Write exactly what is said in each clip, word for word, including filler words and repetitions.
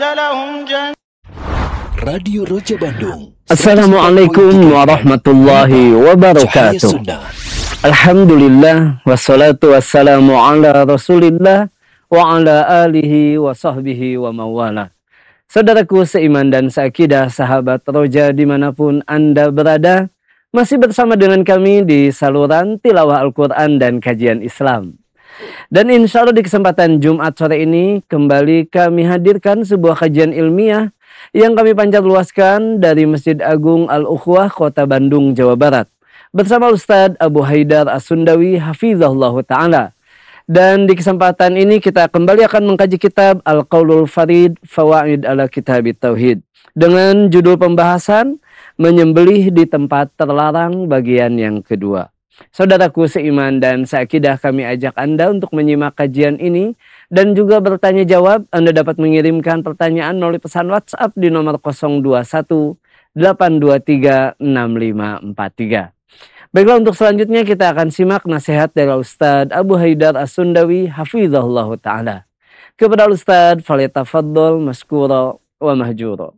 لهم جنات Radio Roja Bandung. Assalamualaikum warahmatullahi wabarakatuh. Alhamdulillah wassalatu wassalamu ala Rasulillah wa ala alihi wa sahbihi wa mawala. Saudaraku seiman dan seakidah, sahabat Roja dimanapun Anda berada, masih bersama dengan kami di saluran tilawah Al-Quran dan kajian Islam. Dan insya Allah di kesempatan Jumat sore ini kembali kami hadirkan sebuah kajian ilmiah yang kami panjat luaskan dari Masjid Agung Al-Ukhwah Kota Bandung, Jawa Barat. Bersama Ustadz Abu Haidar As-Sundawi Hafizahullah Ta'ala. Dan di kesempatan ini kita kembali akan mengkaji kitab Al-Qaulul Farid Fawaid ala Kitabit Tauhid. Dengan judul pembahasan Menyembelih di tempat terlarang bagian yang kedua. Saudaraku seiman dan seakidah, kami ajak Anda untuk menyimak kajian ini dan juga bertanya jawab. Anda dapat mengirimkan pertanyaan melalui pesan WhatsApp di nomor nol dua satu delapan dua tiga enam lima empat tiga. Baiklah, untuk selanjutnya kita akan simak nasihat dari Ustadz Abu Haidar As-Sundawi Hafizahullah Ta'ala. Kepada Ustadz, falyatafaddal maskura wa mahjura.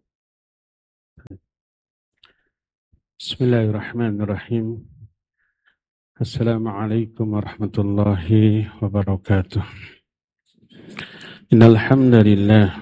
Bismillahirrahmanirrahim. Assalamualaikum warahmatullahi wabarakatuh. Innal hamdalillah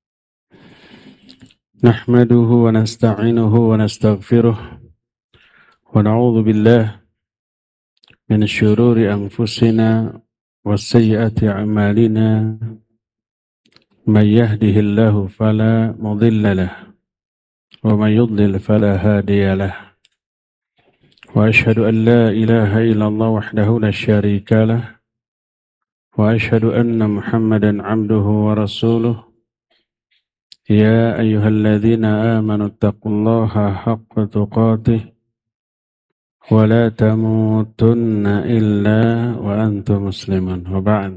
nahmaduhu wa nasta'inuhu wa nastaghfiruh wa na'udzu billah min syururi anfusina wa sayyiati a'malina. May yahdihillahu fala mudilla lahu wa may yudlil fala hadiya lahu. وأشهد أن لا إله إلا الله وحده لا شريك له وأشهد أن محمدا عبده ورسوله يا أيها الذين آمنوا اتقوا الله حق تقاته ولا تموتن إلا وأنتم مسلمون وبعد.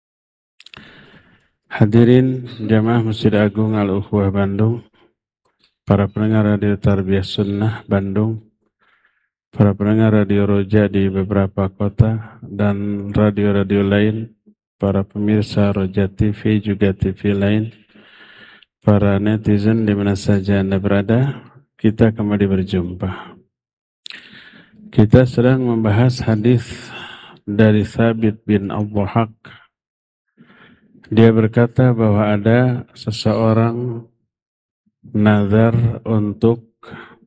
Hadirin jamaah Masjid Agung Al-Ukhwah Bandung, para pendengar Radio Tarbiyah Sunnah Bandung, para pendengar Radio Roja di beberapa kota dan radio-radio lain, para pemirsa Roja T V juga T V lain, para netizen di mana saja Anda berada, kita kembali berjumpa. Kita sedang membahas hadis dari Thabit bin Al-Dhahak. Dia berkata bahwa ada seseorang nazar untuk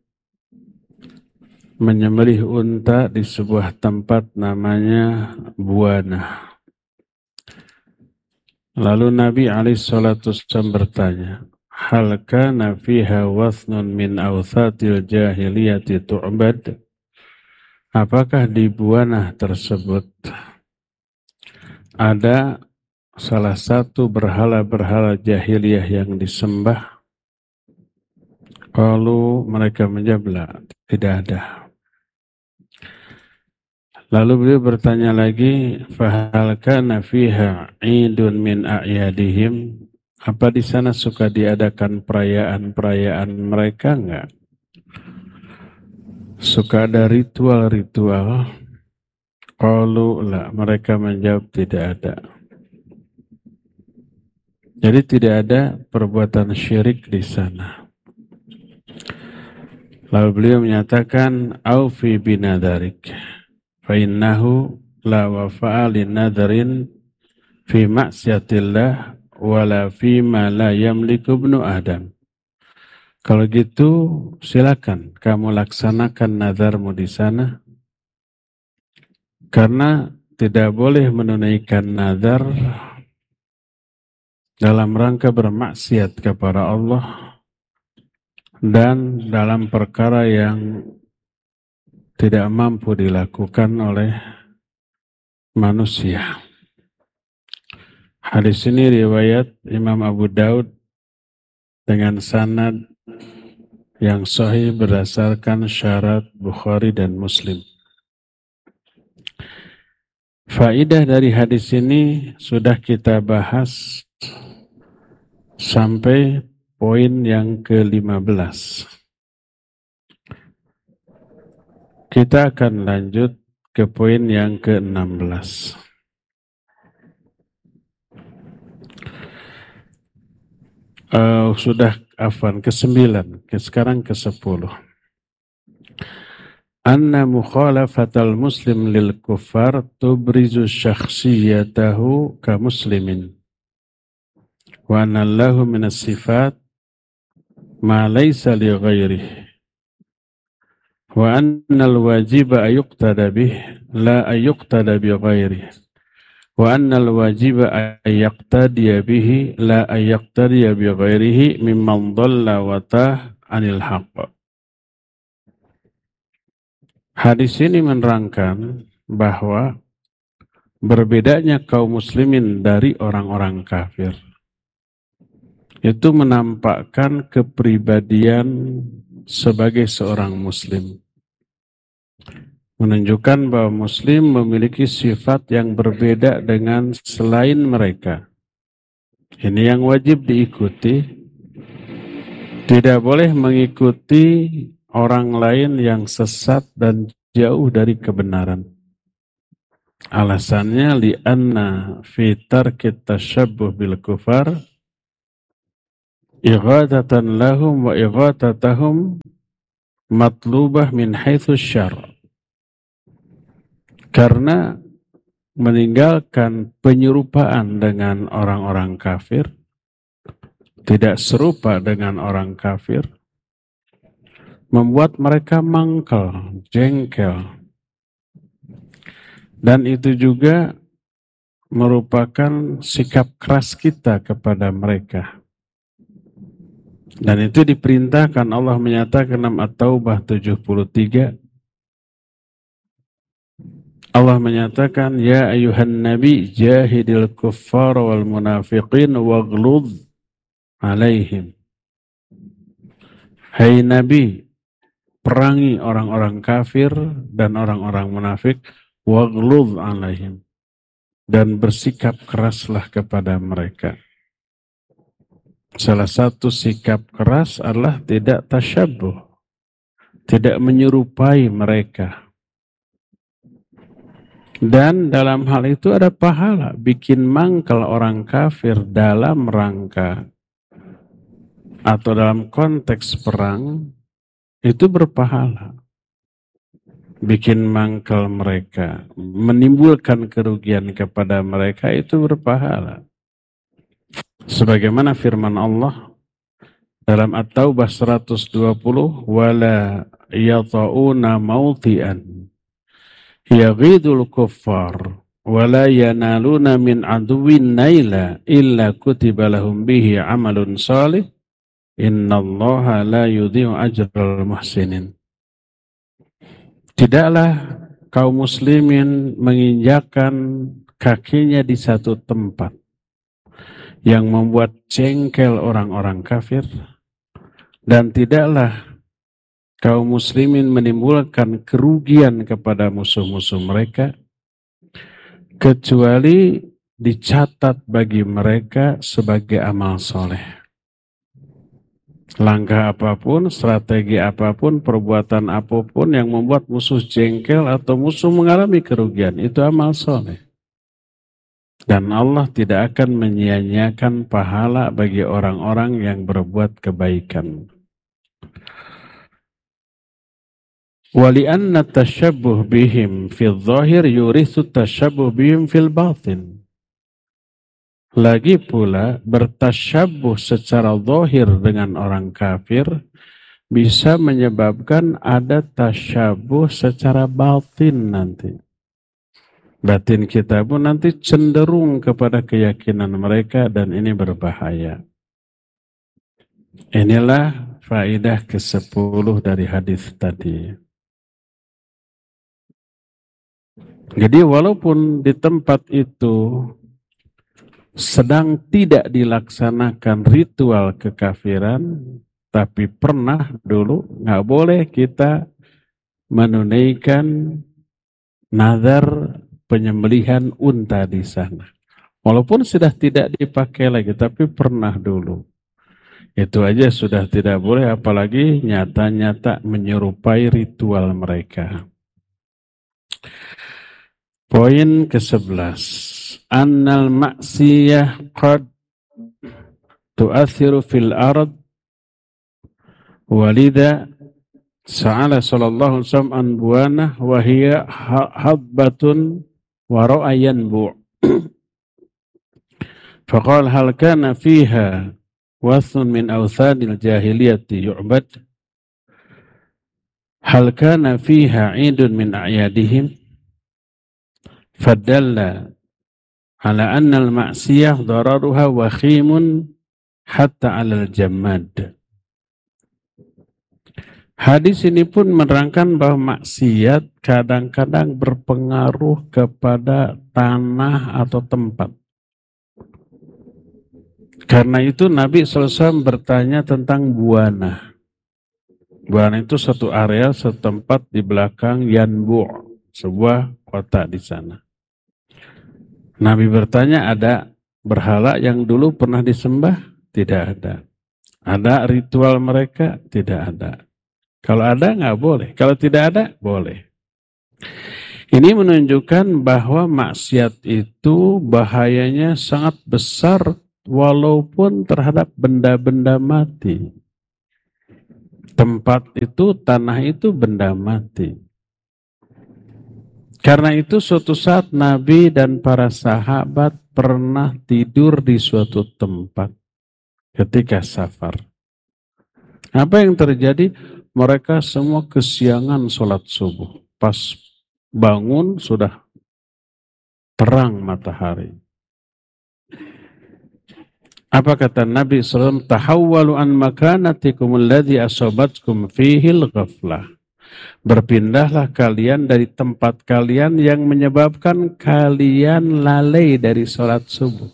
menyembelih unta di sebuah tempat namanya Buana. Lalu Nabi alaihi salatu wasallam bertanya, hal kana fiha wathnun min awthatil jahiliyati tu'bad? Apakah di Buana tersebut ada salah satu berhala-berhala jahiliyah yang disembah? Kalau mereka menjawab, tidak ada. Lalu beliau bertanya lagi, fahal kana fiha 'idun min a'yadihim? Apa di sana suka diadakan perayaan-perayaan mereka enggak? Suka ada ritual-ritual? Qalu la, mereka menjawab tidak ada. Jadi tidak ada perbuatan syirik di sana. Lalu beliau menyatakan, aufi binadarik. Fa'innahu la wafa'a linadharin fi maksiatillah wala fi ma la yamliku ibnu Adam. Kalau gitu silakan kamu laksanakan nadharmu di sana, karena tidak boleh menunaikan nadhar dalam rangka bermaksiat kepada Allah dan dalam perkara yang tidak mampu dilakukan oleh manusia. Hadis ini riwayat Imam Abu Daud dengan sanad yang sahih berdasarkan syarat Bukhari dan Muslim. Faidah dari hadis ini sudah kita bahas sampai poin yang ke lima belas. Kita akan lanjut ke poin yang ke enam belas. Uh, sudah afan ke sembilan, ke sekarang ke sepuluh. Anna mukhalafatal muslim lil kuffar tubrizu syakhsiyatahu ka muslimin wa anna lahu minas sifat ma laysa li ghairihi wa anna al-wajiba ayuqtada bih la ayuqtada bi ghairihi wa anna al-wajiba ayaqtadiya bihi la ayaqtadiya bi ghairihi mimman dhalla wa tah anil haqq. Hadis ini menerangkan bahwa berbedanya kaum muslimin dari orang-orang kafir itu menampakkan kepribadian sebagai seorang muslim, menunjukkan bahwa muslim memiliki sifat yang berbeda dengan selain mereka. Ini yang wajib diikuti. Tidak boleh mengikuti orang lain yang sesat dan jauh dari kebenaran. Alasannya li'anna fi tarkit tashabbuh bil kufar ighatatan lahum wa ighatatahum matlubah min haitsu syar'. Karena meninggalkan penyerupaan dengan orang-orang kafir, tidak serupa dengan orang kafir, membuat mereka mangkel, jengkel. Dan itu juga merupakan sikap keras kita kepada mereka. Dan itu diperintahkan, Allah menyatakan dalam At-Taubah tujuh puluh tiga. Allah menyatakan, Ya ayuhan nabi jahidil kuffar wal munafiqin waghludh alaihim. Hai Nabi, perangi orang-orang kafir dan orang-orang munafik, waghludh alaihim, dan bersikap keraslah kepada mereka. Salah satu sikap keras adalah tidak tasyabbuh, tidak menyerupai mereka. Dan dalam hal itu ada pahala, bikin mangkal orang kafir dalam rangka atau dalam konteks perang, itu berpahala. Bikin mangkal mereka, menimbulkan kerugian kepada mereka, itu berpahala. Sebagaimana firman Allah dalam At-Taubah seratus dua puluh, wala yata'una mauti'an yaghidul kuffar wala yanaluna min aduwin naila illa kutiba lahum bihi amalun salih innallaha la yudhi'u ajral muhsinin. Tidaklah kaum muslimin menginjakkan kakinya di satu tempat yang membuat jengkel orang-orang kafir, dan tidaklah kaum muslimin menimbulkan kerugian kepada musuh-musuh mereka, kecuali dicatat bagi mereka sebagai amal soleh. Langkah apapun, strategi apapun, perbuatan apapun yang membuat musuh jengkel atau musuh mengalami kerugian, itu amal soleh. Dan Allah tidak akan menyia-nyiakan pahala bagi orang-orang yang berbuat kebaikan. Wali'anna tashabbuh bihim fil zahir yurithu tashabbuh bihim fil batin. Lagi pula bertasyabuh secara zahir dengan orang kafir bisa menyebabkan ada tasyabuh secara batin nanti. Batin kita pun nanti cenderung kepada keyakinan mereka, dan ini berbahaya. Inilah faedah kesepuluh dari hadis tadi. Jadi walaupun di tempat itu sedang tidak dilaksanakan ritual kekafiran, tapi pernah dulu, nggak boleh kita menunaikan nazar penyembelihan unta di sana. Walaupun sudah tidak dipakai lagi, tapi pernah dulu. Itu aja sudah tidak boleh, apalagi nyata-nyata menyerupai ritual mereka. Poin ke sebelas. Annal maksiyah qad tu'athiru fil ard walidha sa'ala sallallahu alaihi wasallam an buanah wa hiya habbatun wa ra'ayan bu' faqala hal kana fiha wathun min awthanil jahiliyati yu'bad hal kana fiha 'idun min a'yadihim fadalla ala anna al-ma'siyah dararuha wakhimun hatta 'alal jammad. Hadis ini pun menerangkan bahwa maksiat kadang-kadang berpengaruh kepada tanah atau tempat. Karena itu Nabi shallallahu alaihi wasallam bertanya tentang buana. Buana itu satu area, satu tempat di belakang Yanbu', sebuah kota di sana. Nabi bertanya, ada berhala yang dulu pernah disembah? Tidak ada. Ada ritual mereka? Tidak ada. Kalau ada nggak boleh, kalau tidak ada boleh. Ini menunjukkan bahwa maksiat itu bahayanya sangat besar walaupun terhadap benda-benda mati. Tempat itu, tanah itu benda mati. Karena itu suatu saat Nabi dan para sahabat pernah tidur di suatu tempat ketika safar. Apa yang terjadi? Mereka semua kesiangan sholat subuh. Pas bangun sudah terang matahari. Apa kata Nabi shallallahu alaihi wasallam? Tahawwalu an makanatikum alladhi asabatkum fihil ghaflah. Berpindahlah kalian dari tempat kalian yang menyebabkan kalian lalai dari sholat subuh.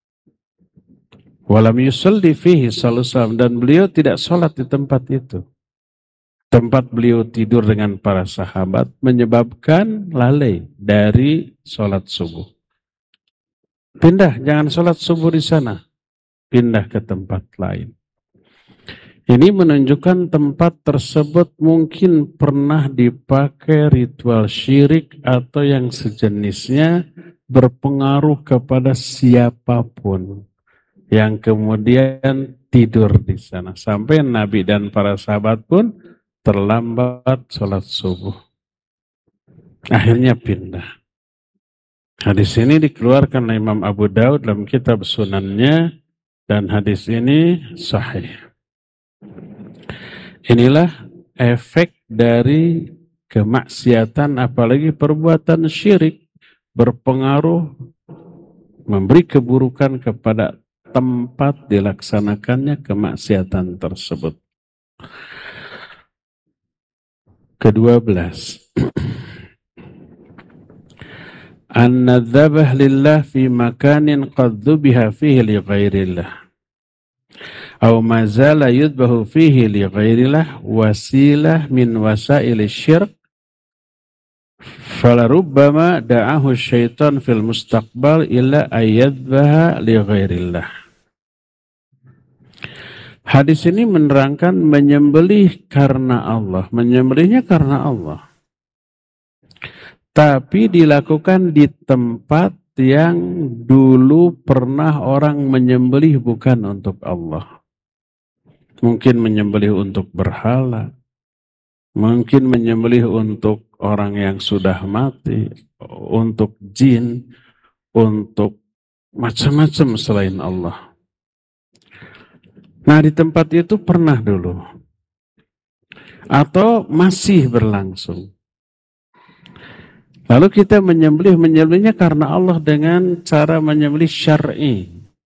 Walam yusalli fihi sallallahu alaihi wasallam, dan beliau tidak sholat di tempat itu. Tempat beliau tidur dengan para sahabat menyebabkan lalai dari sholat subuh. Pindah, jangan sholat subuh di sana. Pindah ke tempat lain. Ini menunjukkan tempat tersebut mungkin pernah dipakai ritual syirik atau yang sejenisnya, berpengaruh kepada siapapun yang kemudian tidur di sana. Sampai Nabi dan para sahabat pun terlambat sholat subuh. Akhirnya pindah. Hadis ini dikeluarkan oleh Imam Abu Daud dalam kitab Sunannya, dan hadis ini sahih. Inilah efek dari kemaksiatan, apalagi perbuatan syirik, berpengaruh memberi keburukan kepada tempat dilaksanakannya kemaksiatan tersebut. Kedua belas. An-nadzabah lillah fi makanin qad dhubiha fihi li ghairillah aw ma zala yudbahu fihi li ghairillah wasilah min wasaili syirk falarubbama da'ahu syaitan fil mustaqbal illa ayyadbaha li ghairillah. Hadis ini menerangkan menyembelih karena Allah, menyembelihnya karena Allah. Tapi dilakukan di tempat yang dulu pernah orang menyembelih bukan untuk Allah. Mungkin menyembelih untuk berhala, mungkin menyembelih untuk orang yang sudah mati, untuk jin, untuk macam-macam selain Allah. Nah, di tempat itu pernah dulu atau masih berlangsung. Lalu kita menyembelih, menyembelihnya karena Allah dengan cara menyembelih syar'i.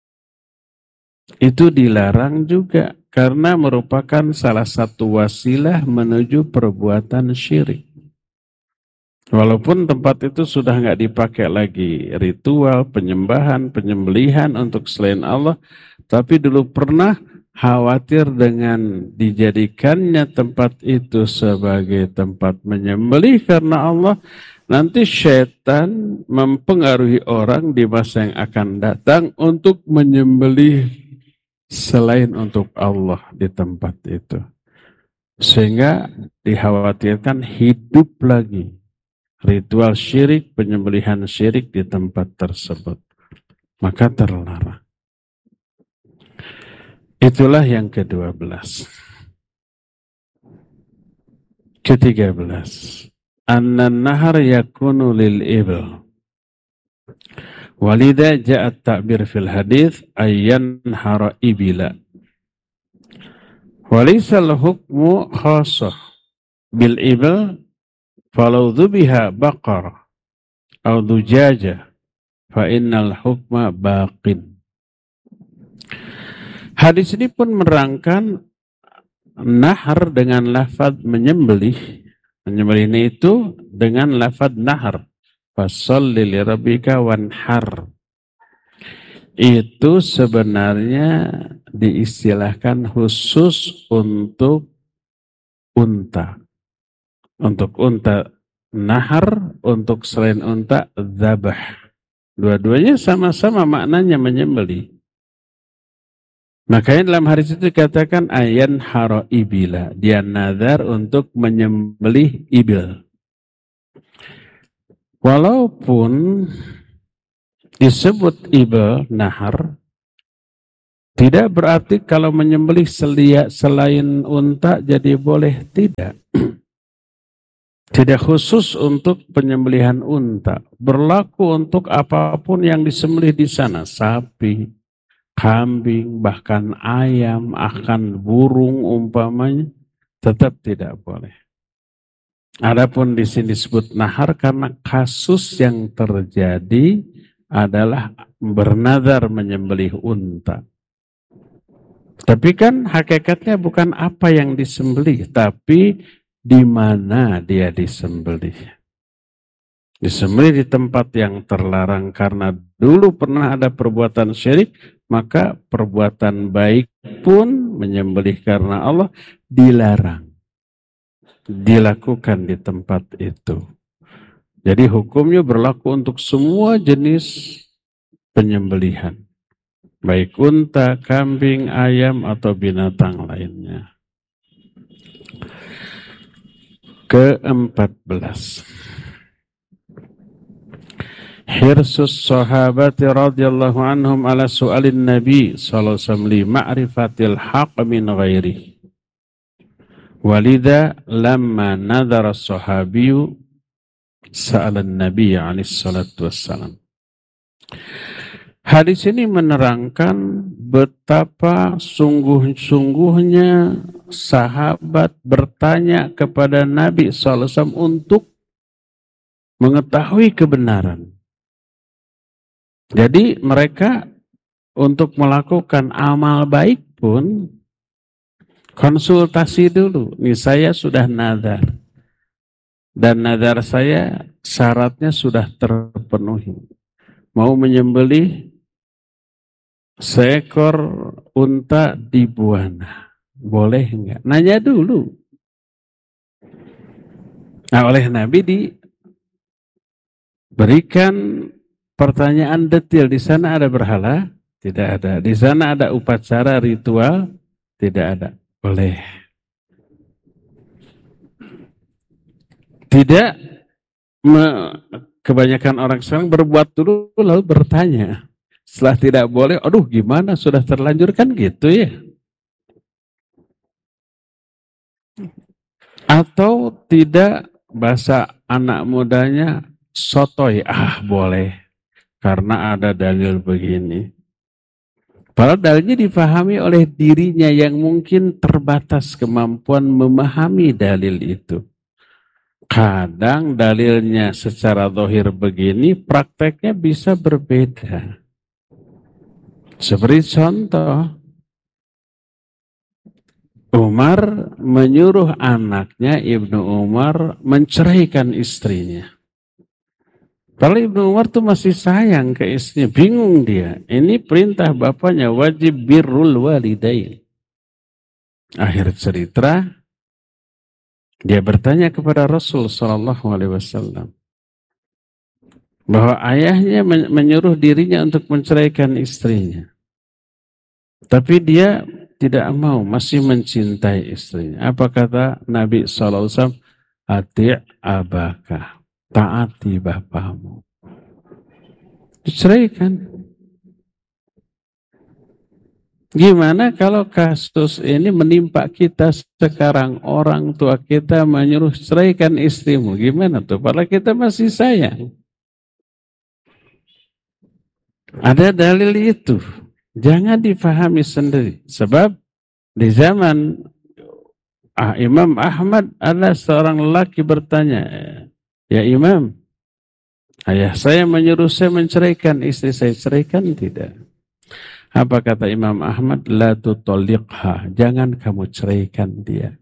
Itu dilarang juga karena merupakan salah satu wasilah menuju perbuatan syirik. Walaupun tempat itu sudah nggak dipakai lagi ritual, penyembahan, penyembelihan untuk selain Allah, tapi dulu pernah khawatir dengan dijadikannya tempat itu sebagai tempat menyembelih karena Allah, nanti syaitan mempengaruhi orang di masa yang akan datang untuk menyembelih selain untuk Allah di tempat itu. Sehingga dikhawatirkan hidup lagi ritual syirik, penyembelihan syirik di tempat tersebut. Maka terlarang. Itulah yang kedua belas. Ketiga belas. Annan nahar yakunu lil ibil. Walidha ja'at ta'bir fil hadith ayyan hara ibila. Walisal hukmu khasah bil ibil falau dhubiha baqar au dhujaja fa innal hukma baqin. Hadis ini pun menerangkan nahar dengan lafaz menyembelih. Menyembelih ini itu dengan lafaz nahar. Fasholli li rabbika wanhar. Itu sebenarnya diistilahkan khusus untuk unta. Untuk unta nahar, untuk selain unta dzabah. Dua-duanya sama-sama maknanya menyembelih. Makanya dalam hadis itu dikatakan ayan haro ibila. Dia nazar untuk menyembelih ibil. Walaupun disebut ibil nahar, tidak berarti kalau menyembelih selia, selain unta jadi boleh. Tidak. Tidak khusus untuk penyembelihan unta. Berlaku untuk apapun yang disembelih di sana. Sapi, kambing, bahkan ayam, akan burung umpamanya, tetap tidak boleh. Adapun di sini disebut nahar karena kasus yang terjadi adalah bernazar menyembelih unta. Tapi kan hakikatnya bukan apa yang disembelih, tapi di mana dia disembelih. Disembelih di tempat yang terlarang karena dulu pernah ada perbuatan syirik, maka perbuatan baik pun menyembelih karena Allah dilarang. Dilakukan di tempat itu. Jadi hukumnya berlaku untuk semua jenis penyembelihan. Baik unta, kambing, ayam, atau binatang lainnya. Keempat belas. Hirsus sahabati radhiyallahu anhum ala su'alin Nabi sallallahu alaihi wasallam li ma'rifatil haqq min ghairihi. Walidha lamma nadhara sahabiyu sa'alan Nabi alaihi salatu wassalam. Hadis ini menerangkan betapa sungguh-sungguhnya sahabat bertanya kepada Nabi sallallahu alaihi wasallam untuk mengetahui kebenaran. Jadi mereka untuk melakukan amal baik pun konsultasi dulu. Nih saya sudah nazar. Dan nazar saya syaratnya sudah terpenuhi. Mau menyembelih seekor unta di Buana. Boleh enggak? Nanya dulu. Nah, oleh Nabi diberikan pertanyaan detail. Di sana ada berhala? Tidak ada. Di sana ada upacara ritual? Tidak ada. Boleh. Tidak me, kebanyakan orang sekarang berbuat dulu lalu bertanya. Setelah tidak boleh, aduh gimana sudah terlanjur kan gitu ya. Atau tidak bahasa anak mudanya sotoy, ah boleh karena ada dalil begini. Padahal dalilnya dipahami oleh dirinya yang mungkin terbatas kemampuan memahami dalil itu. Kadang dalilnya secara zahir begini, prakteknya bisa berbeda. Seperti contoh, Umar menyuruh anaknya Ibnu Umar menceraikan istrinya. Kalau Ibnu Umar tuh masih sayang ke istrinya, bingung dia. Ini perintah bapaknya wajib birrul walidain. Akhir cerita, dia bertanya kepada Rasul Shallallahu Alaihi Wasallam bahwa ayahnya menyuruh dirinya untuk menceraikan istrinya, tapi dia tidak mau, masih mencintai istrinya. Apa kata Nabi Shallallahu Alaihi Wasallam? Ati' abaka. Taati bapamu. Diceraikan. Gimana kalau kasus ini menimpa kita sekarang, orang tua kita menyuruh ceraikan istrimu, gimana tuh? Padahal kita masih sayang. Ada dalil itu. Jangan difahami sendiri. Sebab di zaman ah, Imam Ahmad ada seorang lelaki bertanya, ya Imam, ayah saya menyuruh saya menceraikan istri saya, ceraikan tidak? Apa kata Imam Ahmad? La tutalliqha, jangan kamu ceraikan dia.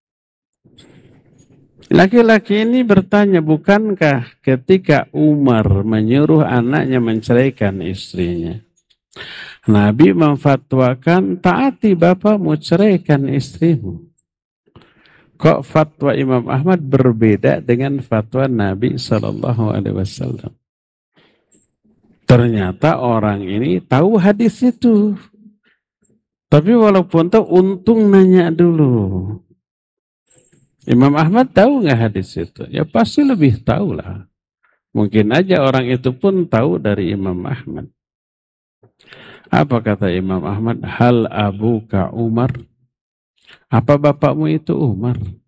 Laki-laki ini bertanya, bukankah ketika Umar menyuruh anaknya menceraikan istrinya, Nabi memfatwakan, taati bapakmu, ceraikan istrimu. Kok fatwa Imam Ahmad berbeda dengan fatwa Nabi shallallahu alaihi wasallam? Ternyata orang ini tahu hadis itu. Tapi walaupun tahu, untung nanya dulu. Imam Ahmad tahu nggak hadis itu? Ya pasti lebih tahu lah. Mungkin aja orang itu pun tahu dari Imam Ahmad. Apa kata Imam Ahmad? Hal abuka Umar? Apa bapakmu itu Umar?